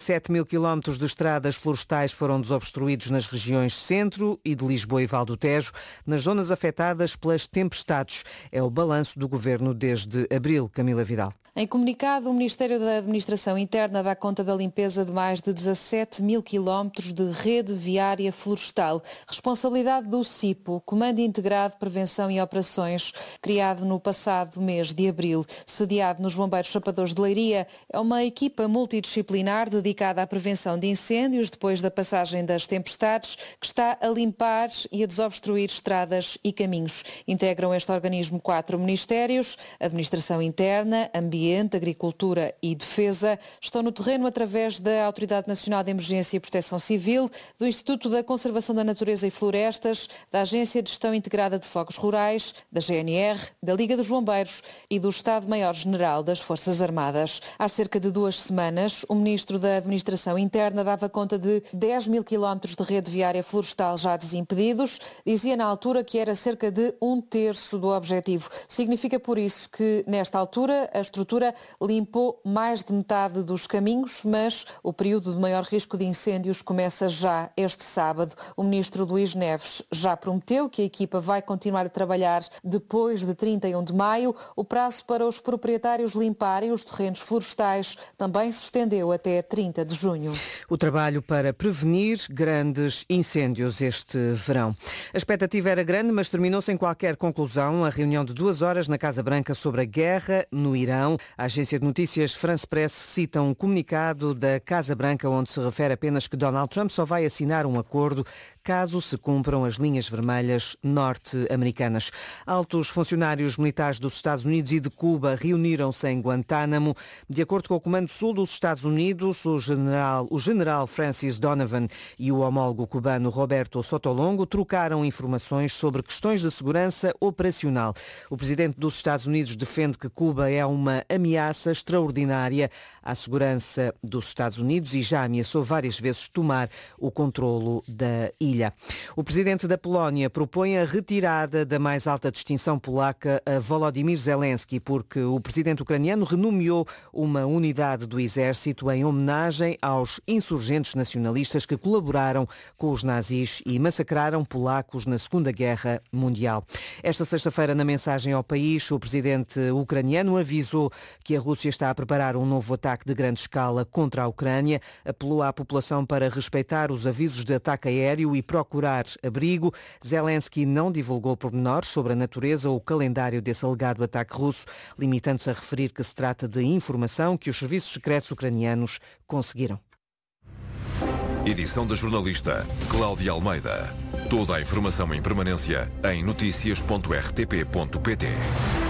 17 mil quilómetros de estradas florestais foram desobstruídos nas regiões centro e de Lisboa e Val do Tejo, nas zonas afetadas pelas tempestades. É o balanço do Governo desde abril. Camila Vidal. Em comunicado, o Ministério da Administração Interna dá conta da limpeza de mais de 17 mil quilómetros de rede viária florestal. Responsabilidade do CIPO, Comando Integrado de Prevenção e Operações, criado no passado mês de abril. Sediado nos Bombeiros Chapadores de Leiria, é uma equipa multidisciplinar dedicada à prevenção de incêndios depois da passagem das tempestades, que está a limpar e a desobstruir estradas e caminhos. Integram este organismo 4 ministérios: Administração Interna, Ambiente, Agricultura e Defesa. Estão no terreno através da Autoridade Nacional de Emergência e Proteção Civil, do Instituto da Conservação da Natureza e Florestas, da Agência de Gestão Integrada de Fogos Rurais, da GNR, da Liga dos Bombeiros e do Estado-Maior-General das Forças Armadas. Há cerca de 2 semanas, o Ministro da Administração Interna dava conta de 10 mil quilómetros de rede viária florestal já desimpedidos. Dizia na altura que era cerca de 1/3 do objetivo. Significa por isso que, nesta altura, a estrutura limpou mais de metade dos caminhos, mas o período de maior risco de incêndios começa já este sábado. O Ministro Luís Neves já prometeu que a equipa vai continuar a trabalhar depois de 31 de maio. O prazo para os proprietários limparem os terrenos florestais também se estendeu até 30 de junho. O trabalho para prevenir grandes incêndios este verão. A expectativa era grande, mas terminou sem qualquer conclusão. A reunião de 2 horas na Casa Branca sobre a guerra no Irão. A agência de notícias France Press cita um comunicado da Casa Branca onde se refere apenas que Donald Trump só vai assinar um acordo caso se cumpram as linhas vermelhas norte-americanas. Altos funcionários militares dos Estados Unidos e de Cuba reuniram-se em Guantánamo. De acordo com o Comando Sul dos Estados Unidos, o general Francis Donovan e o homólogo cubano Roberto Sotolongo trocaram informações sobre questões de segurança operacional. O presidente dos Estados Unidos defende que Cuba é uma ameaça extraordinária à segurança dos Estados Unidos e já ameaçou várias vezes tomar o controlo da ilha. O presidente da Polónia propõe a retirada da mais alta distinção polaca a Volodymyr Zelensky, porque o presidente ucraniano renomeou uma unidade do exército em homenagem aos insurgentes nacionalistas que colaboraram com os nazis e massacraram polacos na Segunda Guerra Mundial. Esta sexta-feira, na mensagem ao país, o presidente ucraniano avisou que a Rússia está a preparar um novo ataque de grande escala contra a Ucrânia, apelou à população para respeitar os avisos de ataque aéreo e procurar abrigo. Zelensky não divulgou pormenores sobre a natureza ou o calendário desse alegado ataque russo, limitando-se a referir que se trata de informação que os serviços secretos ucranianos conseguiram. Edição da jornalista Cláudia Almeida. Toda a informação em permanência em noticias.rtp.pt.